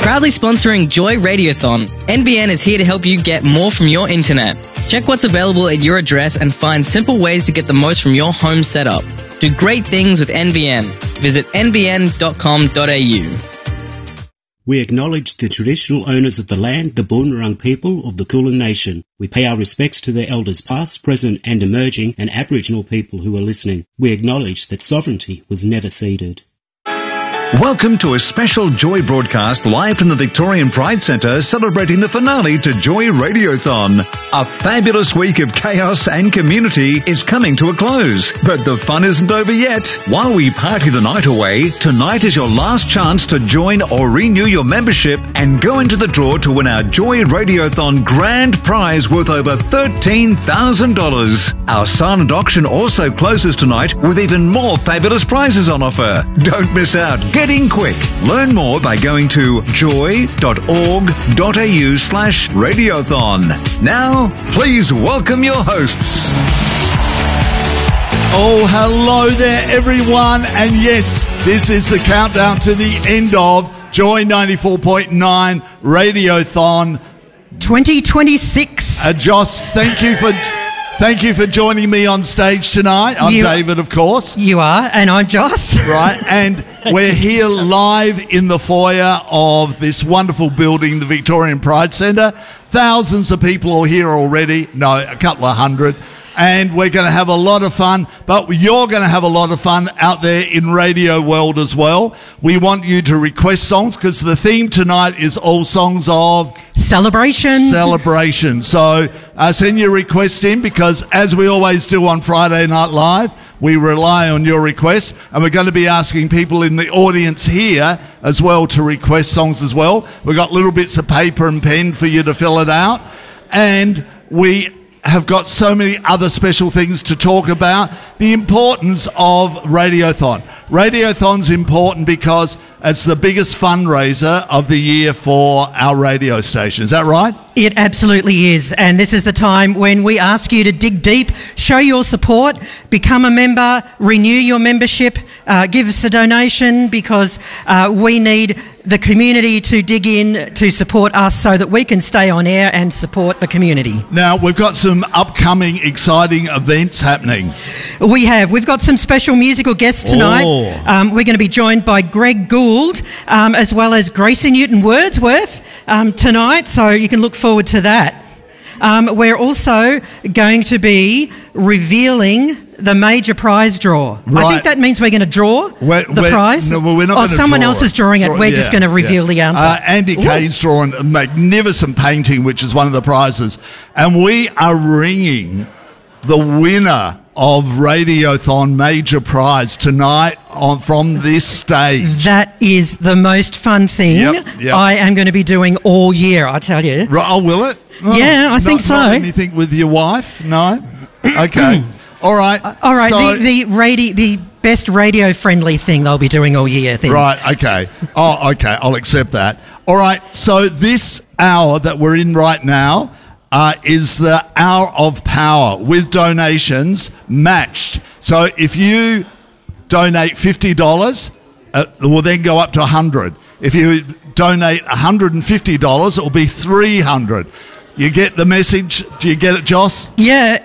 Proudly sponsoring Joy Radiothon, NBN is here to help you get more from your internet. Check what's available at your address and find simple ways to get the most from your home setup. Do great things with NBN. Visit nbn.com.au. We acknowledge the traditional owners of the land, the Boon Wurrung people of the Kulin Nation. We pay our respects to their elders past, present and emerging, and Aboriginal people who are listening. We acknowledge that sovereignty was never ceded. Welcome to a special Joy broadcast live from the Victorian Pride Centre, celebrating the finale to Joy Radiothon. A fabulous week of chaos and community is coming to a close, but the fun isn't over yet. While we party the night away, tonight is your last chance to join or renew your membership and go into the draw to win our Joy Radiothon grand prize worth over $13,000. Our silent auction also closes tonight with even more fabulous prizes on offer. Don't miss out. Get in quick. Learn more by going to joy.org.au/radiothon. Now, please welcome your hosts. Oh, hello there, everyone. And yes, this is the countdown to the end of Joy 94.9 Radiothon 2026. Joss, thank you for joining me on stage tonight. I'm David, of course. You are, and I'm Joss. Right, and we're here live in the foyer of this wonderful building, the Victorian Pride Centre. Thousands of people are here already. No, a couple of hundred. And we're going to have a lot of fun, but you're going to have a lot of fun out there in radio world as well. We want you to request songs because the theme tonight is all songs of celebration. So send your request in, because as we always do on Friday Night Live, we rely on your requests, and we're going to be asking people in the audience here as well to request songs as well. We've got little bits of paper and pen for you to fill it out, and we have got so many other special things to talk about. The importance of Radiothon. Radiothon's important because it's the biggest fundraiser of the year for our radio station. Is that right? It absolutely is. And this is the time when we ask you to dig deep, show your support, become a member, renew your membership, give us a donation, because we need the community to dig in to support us so that we can stay on air and support the community. Now, we've got some upcoming exciting events happening. We've got some special musical guests tonight. We're going to be joined by Greg Gould, as well as Gracie Newton-Wordsworth tonight, so you can look forward to that. We're also going to be revealing the major prize draw. Right. I think that means we're going to draw the prize. No, we're not going to someone else is drawing it. We're just going to reveal the answer. Andy Kay's drawing a magnificent painting, which is one of the prizes. And we are ringing the winner of Radiothon Major Prize tonight from this stage. That is the most fun thing I am going to be doing all year, I tell you. Right, oh, will it? Oh, yeah, I think so. Not anything with your wife? No? Okay. All right. All right. So, the best radio-friendly thing they'll be doing all year. Right. Okay. Oh, okay. I'll accept that. All right. So this hour that we're in right now is the hour of power with donations matched. So if you donate $50, it will then go up to $100. If you donate $150, it will be $300. You get the message? Do you get it, Joss? Yeah,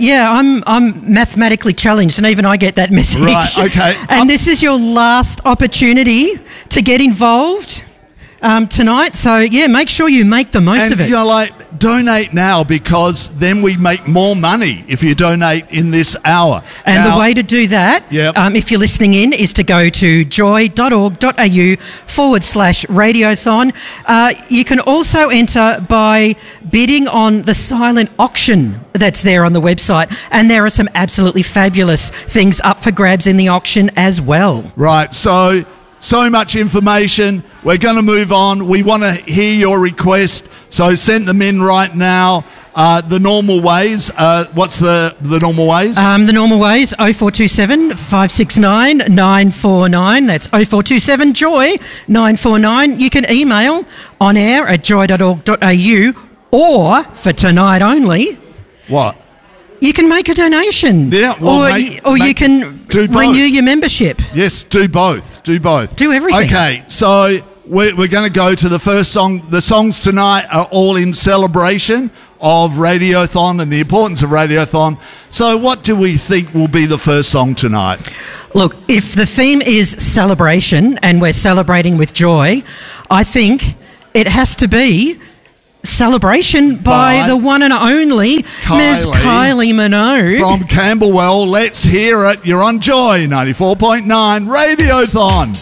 I'm mathematically challenged, and even I get that message. Right, okay. And this is your last opportunity to get involved tonight. So, yeah, make sure you make the most of it. You know, donate now, because then we make more money if you donate in this hour. And the way to do that, if you're listening in, is to go to joy.org.au/radiothon. You can also enter by bidding on the silent auction that's there on the website. And there are some absolutely fabulous things up for grabs in the auction as well. Right, so much information. We're going to move on. We want to hear your request, so send them in right now. The normal ways, what's the normal ways? The normal ways, 0427 569 949. That's 0427 JOY 949. You can email on air at joy.org.au, or for tonight only. What? You can make a donation. Yeah, or you can renew your membership. Yes, do both. Do both. Do everything. Okay, so we're going to go to the first song. The songs tonight are all in celebration of Radiothon and the importance of Radiothon. So what do we think will be the first song tonight? Look, if the theme is celebration and we're celebrating with joy, I think it has to be Celebration by the one and only Ms. Kylie Minogue. From Camberwell, let's hear it. You're on Joy 94.9 Radiothon.